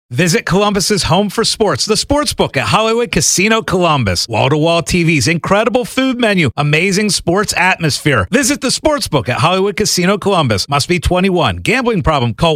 Visit Columbus's home for sports, the Sportsbook at Hollywood Casino Columbus. Wall-to-wall TVs, incredible food menu, amazing sports atmosphere. Visit the Sportsbook at Hollywood Casino Columbus. Must be 21. Gambling problem? Call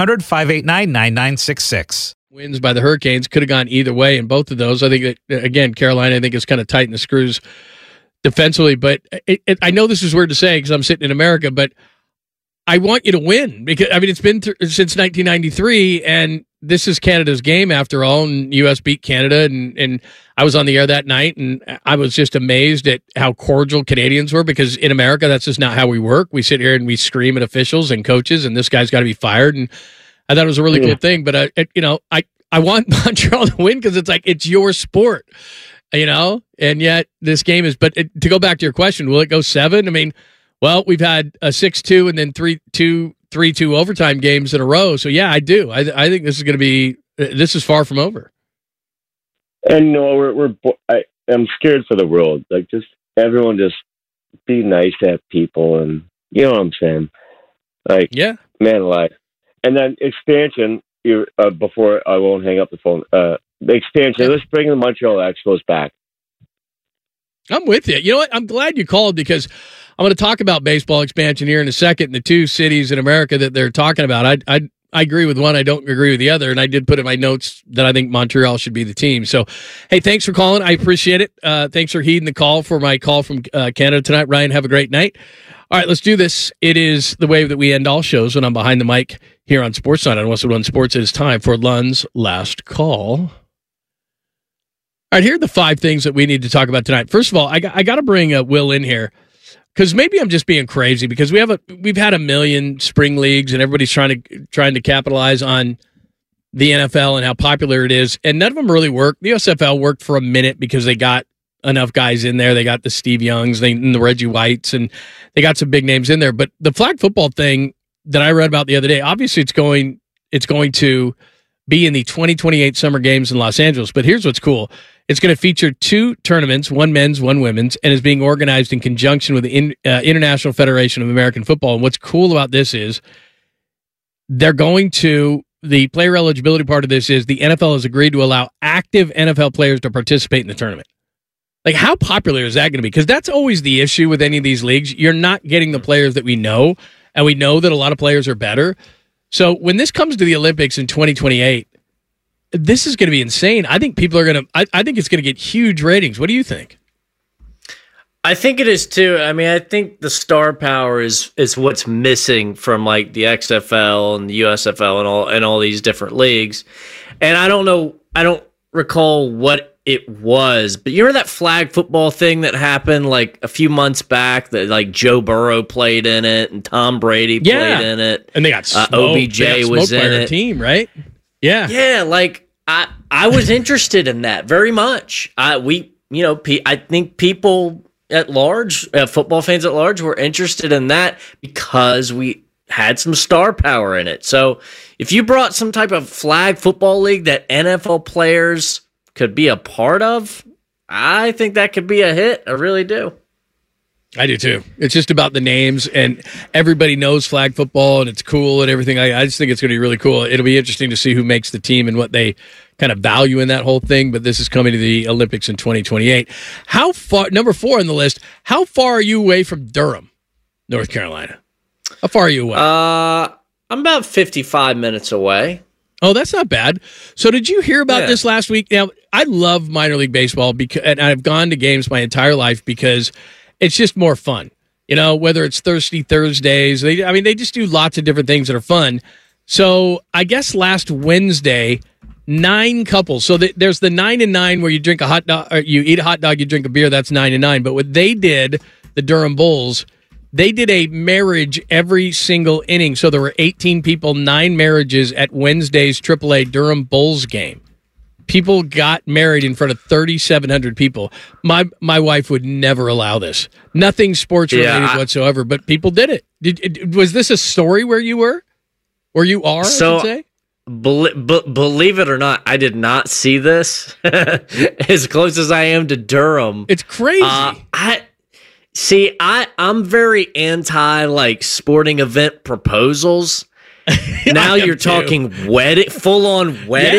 1-800-589-9966. Wins by the Hurricanes could have gone either way in both of those. I think that, again, Carolina, I think, is kind of tighten the screws defensively. But I know this is weird to say because I'm sitting in America, but I want you to win because, I mean, it's been since 1993, and this is Canada's game after all, and U.S. beat Canada, and I was on the air that night, and I was just amazed at how cordial Canadians were because in America, that's just not how we work. We sit here and we scream at officials and coaches, and this guy's got to be fired, and I thought it was a really cool thing, but I want Montreal to win because it's like, it's your sport, and yet this game is, but to go back to your question, will it go 7? I mean, well, we've had a 6-2 and then 3-2 overtime games in a row. So, yeah, I do. I think this is going to be – this is far from over. And, I'm scared for the world. Like, just everyone just be nice to people and – you know what I'm saying? Like, yeah. Man alive. And then expansion, before I won't hang up the phone, the expansion, let's bring the Montreal Expos back. I'm with you. You know what? I'm glad you called because – I'm going to talk about baseball expansion here in a second in the two cities in America that they're talking about. I agree with one. I don't agree with the other. And I did put in my notes that I think Montreal should be the team. So, hey, thanks for calling. I appreciate it. Thanks for heeding the call for my call from Canada tonight. Ryan, have a great night. All right, let's do this. It is the way that we end all shows when I'm behind the mic here on SportsCenter on 101 Sports. It is time for Lund's last call. All right, here are the 5 things that we need to talk about tonight. First of all, I got to bring Will in here. Because maybe I'm just being crazy because we've had a million spring leagues and everybody's trying to capitalize on the NFL and how popular it is, and none of them really work. The USFL worked for a minute because they got enough guys in there. They got the Steve Youngs and the Reggie Whites, and they got some big names in there. But the flag football thing that I read about the other day, obviously it's going to be in the 2028 Summer Games in Los Angeles. But here's what's cool. It's going to feature 2 tournaments, one men's, one women's, and is being organized in conjunction with the International Federation of American Football. And what's cool about this is the player eligibility part of this is the NFL has agreed to allow active NFL players to participate in the tournament. Like, how popular is that going to be? Because that's always the issue with any of these leagues. You're not getting the players that we know, and we know that a lot of players are better. So when this comes to the Olympics in 2028, this is going to be insane. I think people are going to I think it's going to get huge ratings. What do you think? I think it is too. I mean, I think the star power is what's missing from like the XFL and the USFL and all these different leagues. And I don't recall what it was, but you remember that flag football thing that happened like a few months back that like Joe Burrow played in it and Tom Brady played in it. And they got OBJ was in it. Team, right? Yeah. Yeah, like I was interested in that very much. I think people at large, football fans at large, were interested in that because we had some star power in it. So if you brought some type of flag football league that NFL players could be a part of, I think that could be a hit. I really do. I do too. It's just about the names, and everybody knows flag football, and it's cool and everything. I just think it's going to be really cool. It'll be interesting to see who makes the team and what they kind of value in that whole thing. But this is coming to the Olympics in 2028. How far? Number 4 on the list. How far are you away from Durham, North Carolina? How far are you away? I'm about 55 minutes away. Oh, that's not bad. So did you hear about this last week? Now, I love minor league baseball and I've gone to games my entire life because it's just more fun, whether it's Thirsty Thursdays. They just do lots of different things that are fun. So I guess last Wednesday, 9 couples. So there's the 9 and 9 where you drink a hot dog, or you eat a hot dog, you drink a beer. That's 9 and 9. But what they did, the Durham Bulls, they did a marriage every single inning. So there were 18 people, 9 marriages at Wednesday's AAA Durham Bulls game. People got married in front of 3,700 people. My wife would never allow this. Nothing sports related whatsoever, but people did it. Was this a story where you were? Where you are, so, I should say? Believe it or not, I did not see this. As close as I am to Durham. It's crazy. I'm very anti like sporting event proposals. Now you're talking full on wedding.